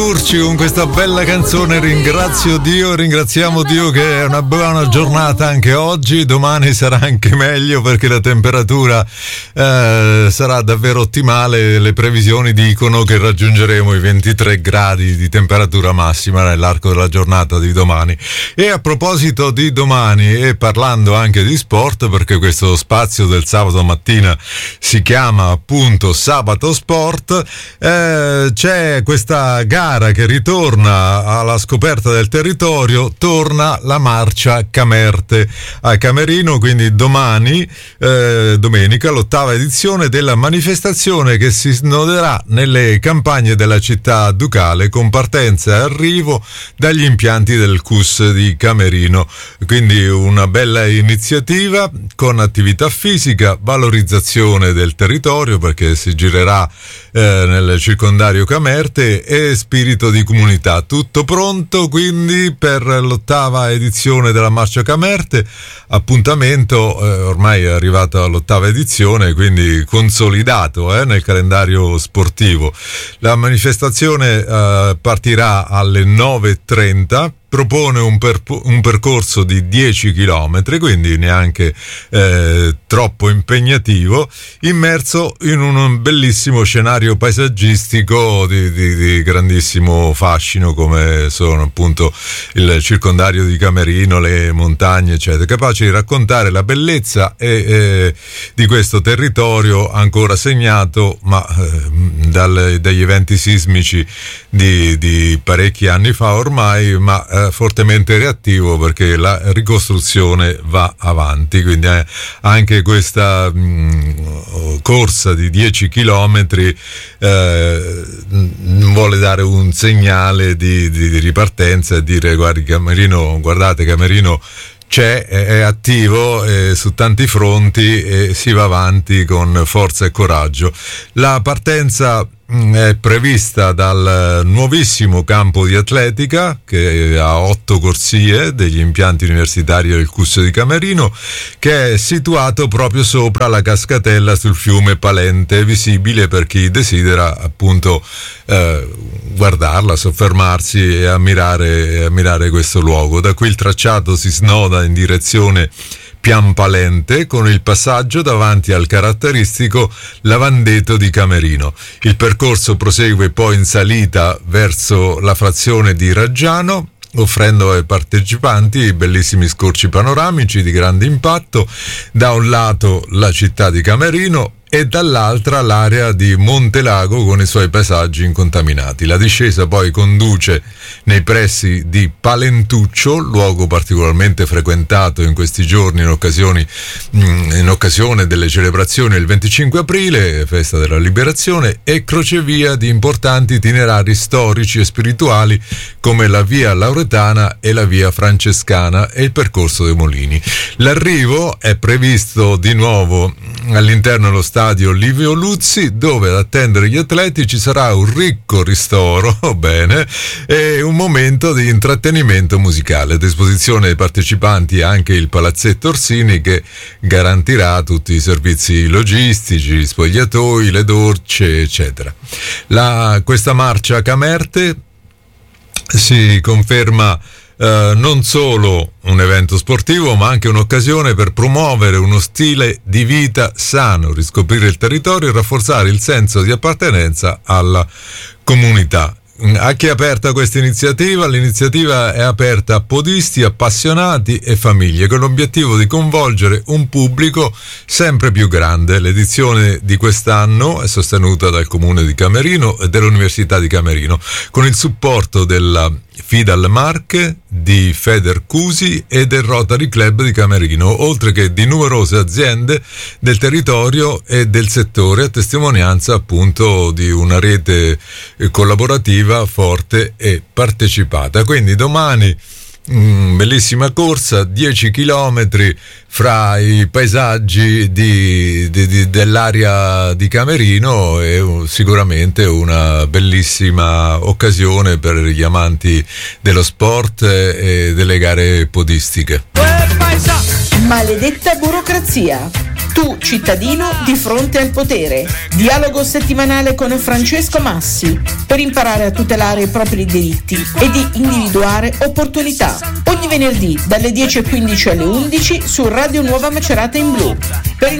Con questa bella canzone ringraziamo Dio che è una buona giornata anche oggi. Domani sarà anche meglio perché la temperatura sarà davvero ottimale. Le previsioni dicono che raggiungeremo i 23 gradi di temperatura massima nell'arco della giornata di domani. E a proposito di domani, e parlando anche di sport, perché questo spazio del sabato mattina si chiama appunto Sabato Sport, c'è questa gara che ritorna alla scoperta del territorio. Torna la marcia Camerte a Camerino, quindi domani, domenica, l'8ª edizione della manifestazione che si snoderà nelle campagne della città ducale con partenza e arrivo dagli impianti del CUS di Camerino. Quindi una bella iniziativa con attività fisica, valorizzazione del territorio perché si girerà nel circondario Camerte e spirito di comunità. Tutto pronto quindi per l'8ª edizione della Marcia Camerte. Appuntamento ormai è arrivato all'8ª edizione, quindi consolidato nel calendario sportivo. La manifestazione partirà alle 9:30. Propone un percorso di 10 chilometri, quindi neanche troppo impegnativo, immerso in un bellissimo scenario paesaggistico di grandissimo fascino, come sono appunto il circondario di Camerino, le montagne, eccetera, capace di raccontare la bellezza di questo territorio ancora segnato dagli eventi sismici di parecchi anni fa ormai, ma fortemente reattivo perché la ricostruzione va avanti. Quindi anche questa corsa di 10 chilometri vuole dare un segnale di ripartenza e dire guardate Camerino c'è, è attivo su tanti fronti e si va avanti con forza e coraggio. La partenza è prevista dal nuovissimo campo di atletica che ha 8 corsie degli impianti universitari del CUS di Camerino, che è situato proprio sopra la cascatella sul fiume Palente, visibile per chi desidera appunto guardarla, soffermarsi e ammirare questo luogo. Da qui il tracciato si snoda in direzione Pian Palente con il passaggio davanti al caratteristico lavandeto di Camerino. Il percorso prosegue poi in salita verso la frazione di Raggiano, offrendo ai partecipanti bellissimi scorci panoramici di grande impatto, da un lato la città di Camerino e dall'altra l'area di Montelago con i suoi paesaggi incontaminati. La discesa poi conduce nei pressi di Palentuccio, luogo particolarmente frequentato in questi giorni in occasione delle celebrazioni del 25 aprile, festa della liberazione, e crocevia di importanti itinerari storici e spirituali come la via Lauretana e la via Francescana e il percorso dei Molini. L'arrivo è previsto di nuovo all'interno dello stadio Livio Luzzi, dove ad attendere gli atleti ci sarà un ricco ristoro e un momento di intrattenimento musicale. A disposizione dei partecipanti anche il Palazzetto Orsini, che garantirà tutti i servizi logistici, spogliatoi, le docce, eccetera. Questa marcia Camerte si conferma non solo un evento sportivo, ma anche un'occasione per promuovere uno stile di vita sano, riscoprire il territorio e rafforzare il senso di appartenenza alla comunità. A chi è aperta questa iniziativa? L'iniziativa è aperta a podisti, appassionati e famiglie, con l'obiettivo di coinvolgere un pubblico sempre più grande. L'edizione di quest'anno è sostenuta dal Comune di Camerino e dell'Università di Camerino, con il supporto della Fidal Marche, di Federcusi e del Rotary Club di Camerino, oltre che di numerose aziende del territorio e del settore, a testimonianza appunto di una rete collaborativa forte e partecipata. Quindi domani bellissima corsa, 10 chilometri fra i paesaggi dell'area di Camerino, e sicuramente una bellissima occasione per gli amanti dello sport e delle gare podistiche. Maledetta burocrazia. Tu, cittadino, di fronte al potere. Dialogo settimanale con Francesco Massi per imparare a tutelare i propri diritti e di individuare opportunità. Ogni venerdì dalle 10:15 alle 11 su Radio Nuova Macerata in Blu. Per